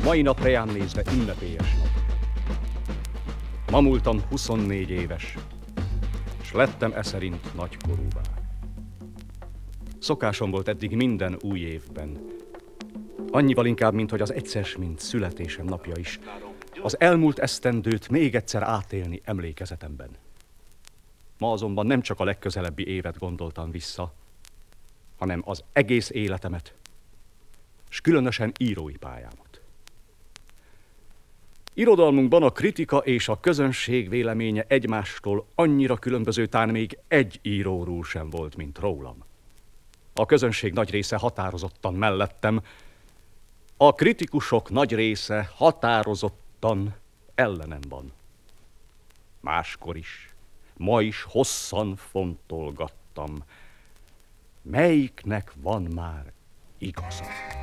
mai nap rejám nézve ünnepélyes nap. Ma múltam 24 éves, s lettem eszerint nagykorúvá. Szokásom volt eddig minden új évben, annyival inkább, mint hogy az egyszer, mint születésem napja is, az elmúlt esztendőt még egyszer átélni emlékezetemben. Ma azonban nem csak a legközelebbi évet gondoltam vissza, hanem az egész életemet, s különösen írói pályámat. Irodalmunkban a kritika és a közönség véleménye egymástól annyira különböző, tán még egy íróról sem volt, mint rólam. A közönség nagy része határozottan mellettem, a kritikusok nagy része határozottan ellenem van. Máskor is, ma is hosszan fontolgattam, melyiknek van már igaza.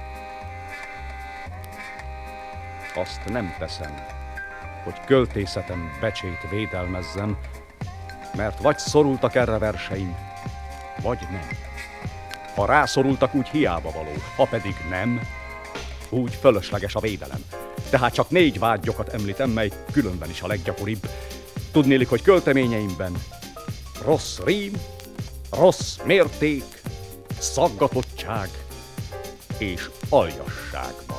Azt nem teszem, hogy költészetem becsét védelmezzem, mert vagy szorultak erre verseim, vagy nem. Ha rászorultak, úgy hiába való, ha pedig nem, úgy fölösleges a védelem. Tehát csak 4 vágyokat említem, mely különben is a leggyakoribb. Tudnélik, hogy költeményeimben rossz rím, rossz mérték, szaggatottság és aljasság van.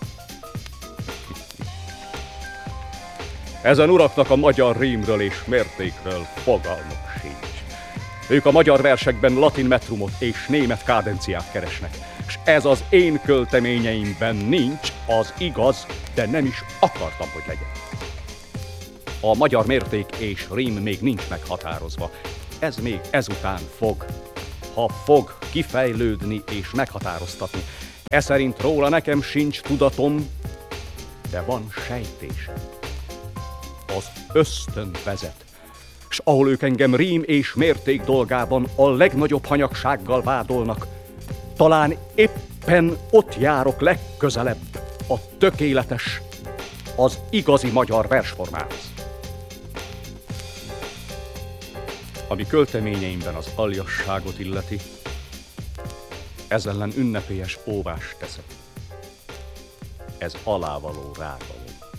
Ezen uraknak a magyar rímről és mértékről fogalmuk sincs. Ők a magyar versekben latin metrumot és német kádenciát keresnek, és ez az én költeményeimben nincs, az igaz, de nem is akartam, hogy legyen. A magyar mérték és rím még nincs meghatározva. Ez még ezután fog, ha fog kifejlődni és meghatároztatni. Ez szerint róla nekem sincs tudatom, de van sejtésem. Az ösztön vezet, s ahol ők engem rím és mérték dolgában a legnagyobb hanyagsággal vádolnak, talán éppen ott járok legközelebb a tökéletes, az igazi magyar versformához. Ami költeményeimben az aljasságot illeti, ez ellen ünnepélyes óvást teszek. Ez alávaló rávaló.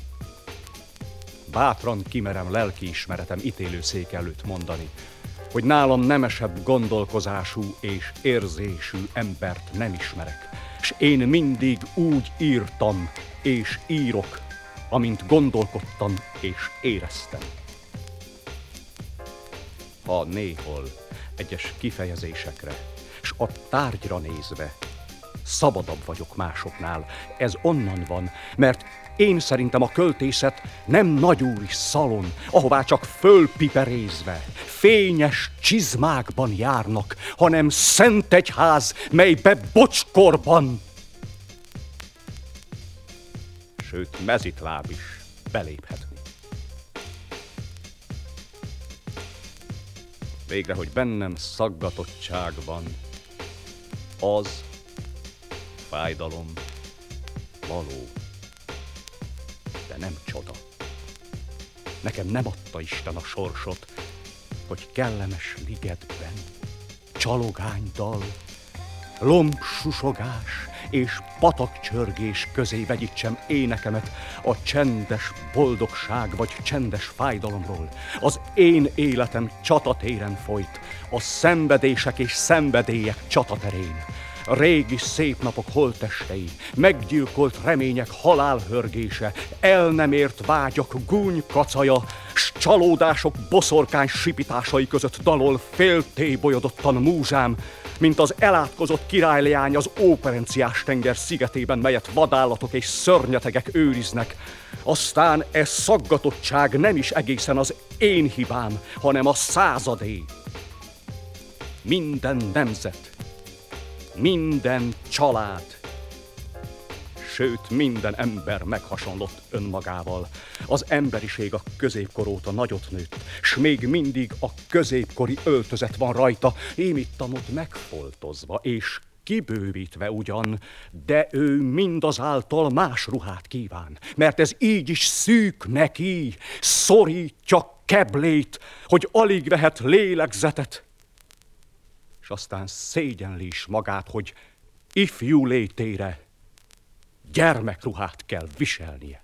Bátran kimerem lelkiismeretem ítélőszék előtt mondani, hogy nálam nemesebb gondolkozású és érzésű embert nem ismerek, s én mindig úgy írtam és írok, amint gondolkodtam és éreztem. Ha néhol egyes kifejezésekre, s a tárgyra nézve szabadabb vagyok másoknál, ez onnan van, mert én szerintem a költészet nem nagyúri szalon, ahová csak fölpiperézve, fényes csizmákban járnak, hanem szent egyház, melybe bocskorban, sőt mezitláb is beléphetni. Végre, hogy bennem szaggatottság van, az fájdalom való, de nem csoda. Nekem nem adta Isten a sorsot, hogy kellemes ligetben csalogánydal, lombsusogás és patakcsörgés közé vegyítsem énekemet a csendes boldogság vagy csendes fájdalomról. Az én életem csatatéren folyt, a szenvedések és szenvedélyek csataterén. Régi szép napok holttestei, meggyilkolt remények halálhörgése, el nem ért vágyak gúny kacaja, s csalódások boszorkány sipitásai között dalol féltébolyodottan múzsám, mint az elátkozott királyleány az óperenciás tenger szigetében, melyet vadállatok és szörnyetegek őriznek. Aztán ez szaggatottság nem is egészen az én hibám, hanem a századé. Minden nemzet, minden család, sőt minden ember meghasonlott önmagával. Az emberiség a középkor óta nagyot nőtt, s még mindig a középkori öltözet van rajta, ím itt-amott megfoltozva és kibővítve ugyan, de ő mindazáltal más ruhát kíván, mert ez így is szűk neki, szorítja keblét, hogy alig vehet lélegzetet, és aztán szégyenli is magát, hogy ifjú létére gyermekruhát kell viselnie.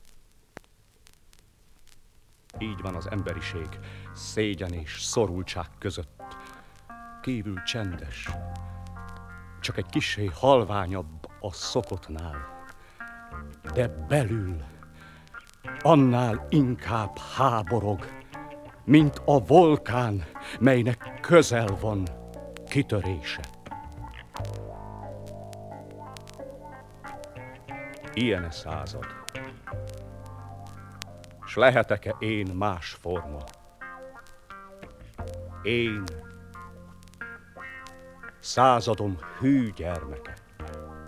Így van az emberiség szégyen és szorultság között. Kívül csendes, csak egy kissé halványabb a szokottnál, de belül annál inkább háborog, mint a vulkán, melynek közel van kitörése. Ilyen a század. S lehetek-e én más forma? Én, századom hű gyermeke.